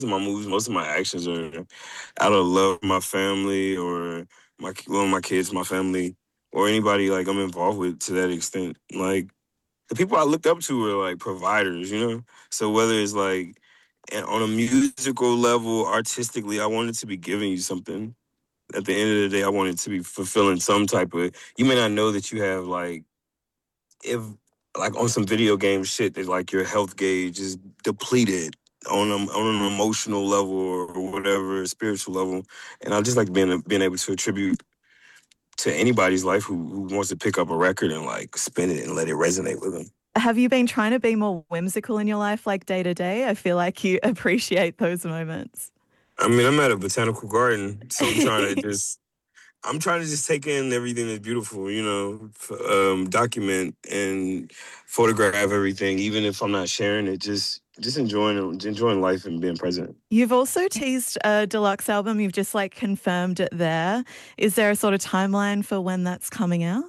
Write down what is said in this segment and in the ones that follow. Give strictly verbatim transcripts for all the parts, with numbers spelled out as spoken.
of my moves, most of my actions are out of love for my family or my well, my kids, my family, or anybody like I'm involved with to that extent. Like the people I looked up to were like providers, you know. So whether it's like and on a musical level, artistically, I wanted to be giving you something. At the end of the day, I wanted to be fulfilling some type of. You may not know that you have like if like on some video game shit that like your health gauge is depleted on a, on an emotional level or whatever spiritual level, and I just like being being able to attribute to anybody's life who, who wants to pick up a record and like spin it and let it resonate with them. Have you been trying to be more whimsical in your life, like day to day? I feel like you appreciate those moments. I mean, I'm at a botanical garden, so I'm trying to just I'm trying to just take in everything that's beautiful, you know, f- um, document and photograph everything, even if I'm not sharing it. Just just enjoying it, enjoying life and being present. You've also teased a deluxe album. You've just like confirmed it there. Is there a sort of timeline for when that's coming out?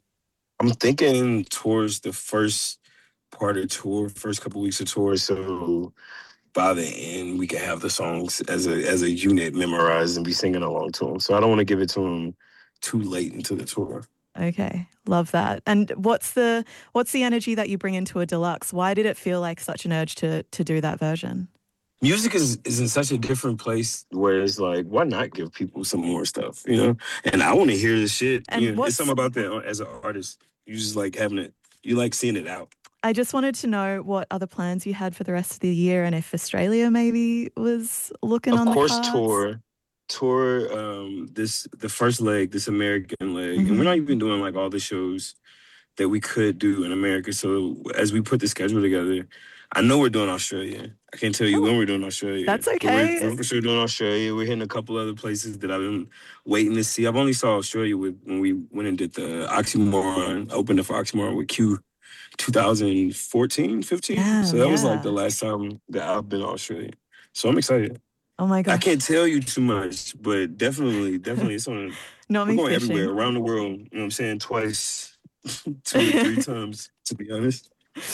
I'm thinking towards the first part of tour, first couple weeks of tour, so by the end we can have the songs as a as a unit memorized and be singing along to them. So I don't want to give it to them too late into the tour. Okay, love that. And what's the what's the energy that you bring into a deluxe? Why did it feel like such an urge to to do that version? Music is, is in such a different place where it's like, why not give people some more stuff, you know? And I want to hear this shit. You And know, it's what's something about that uh, as an artist. You just like having it, you like seeing it out. I just wanted to know what other plans you had for the rest of the year and if Australia maybe was looking Of on the course, cards. tour, tour, um, this, the first leg, this American leg. And we're Hmm. not even doing like all the shows that we could do in America. So as we put the schedule together, I know we're doing Australia. I can't tell you Oh, when we're doing Australia, that's but we're, okay. we're for sure doing Australia. We're hitting a couple other places that I've been waiting to see. I've only saw Australia with when we went and did the Oxymoron, opened up for Oxymoron with Q twenty fourteen, fifteen. So Damn, that was like the yeah. last time that I've been to Australia. So I'm excited. Oh my I gosh. can't tell you too much, but definitely, definitely, it's on. Not We're me going everywhere fishing. around the world. You know what I'm saying? Twice, two to three times, to be honest.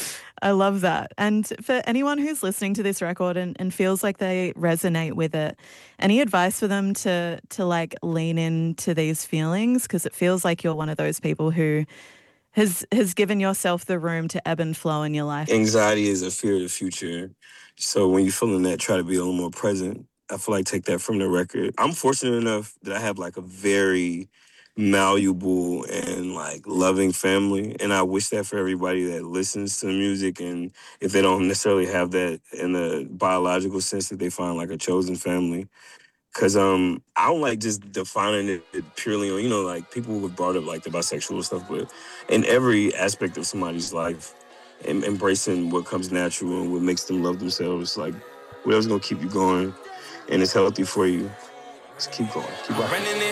I love that. And for anyone who's listening to this record and, and feels like they resonate with it, any advice for them to to like lean into these feelings? Because it feels like you're one of those people who has has given yourself the room to ebb and flow in your life. Anxiety is a fear of the future. So when you're feeling that, try to be a little more present. I feel like take that from the record. I'm fortunate enough that I have like a very malleable and like loving family. And I wish that for everybody that listens to the music. And if they don't necessarily have that in a biological sense, that they find like a chosen family. Cause um, I don't like just defining it purely on, you know, like people who have brought up like the bisexual stuff, but in every aspect of somebody's life, em- embracing what comes natural and what makes them love themselves, like whatever's gonna keep you going and it's healthy for you, just keep going, keep rocking.